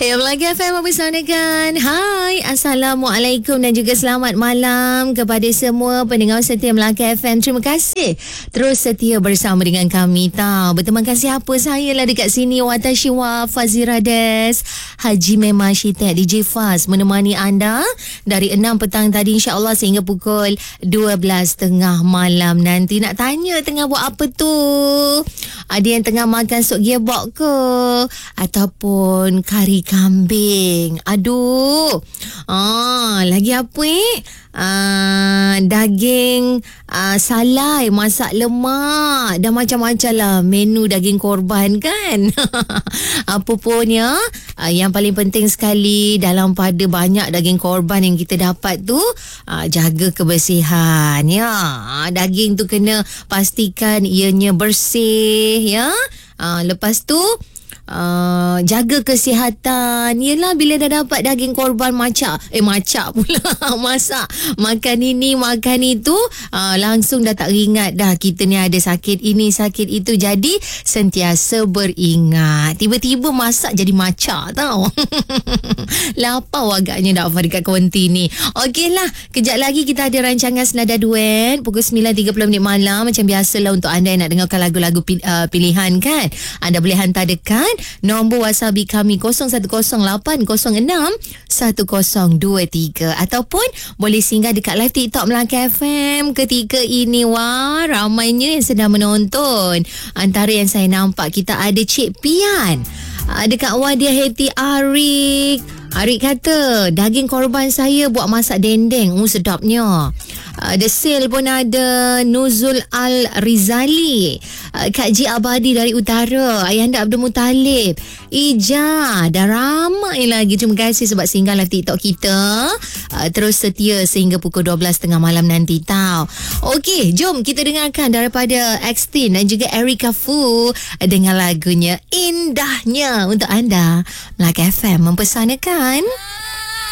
Melaka FM mempersanakan. Hai, Assalamualaikum dan juga selamat malam kepada semua pendengar setia Melaka FM. Terima kasih terus setia bersama dengan kami. Bertemankan siapa? Saya lah dekat sini, Watashiwa Fazirades Haji Memang Syitek DJ Faz menemani anda dari 6 petang tadi insya-Allah sehingga pukul 12.30 malam nanti. Nak tanya tengah buat apa tu? Ada yang tengah makan sup gearbox ke? Ataupun kari kambing? Aduh. Lagi apa daging salai, masak lemak dan macam-macam lah menu daging korban kan. Apa pun ya, yang paling penting sekali dalam pada banyak daging korban yang kita dapat tu, jaga kebersihan ya. Daging tu kena pastikan ianya bersih ya. Lepas tu jaga kesihatan. Yelah, bila dah dapat daging korban macak pula masak, makan ini makan itu, langsung dah tak ingat dah kita ni ada sakit ini sakit itu. Jadi sentiasa beringat. Tiba-tiba masak jadi macak tau. Lapar agaknya dah dekat konti ni. Okey lah, kejap lagi kita ada rancangan Senada Duet pukul 9.30 malam. Macam biasalah, untuk anda yang nak dengarkan lagu-lagu pilihan kan, anda boleh hantar dekat nombor WhatsApp kami 0108061023 ataupun boleh singgah dekat live TikTok Melaka FM ketika ini. Wah, ramainya yang sedang menonton. Antara yang saya nampak, kita ada Cik Pian, dekat Wadia Heti Arik. Arik kata daging korban saya buat masak dendeng. Sedapnya. The Sale pun ada. Nuzul Al-Rizali, Kak Ji Abadi dari Utara, Ayahanda Abdul Muttalib, Ija, dah ramai lagi. Terima kasih sebab singgah live TikTok kita. Terus setia sehingga pukul 12.30 malam nanti tau. Okey, jom kita dengarkan daripada Extin dan juga Erika Fu dengan lagunya Indahnya untuk anda. Melaka FM mempersanakan.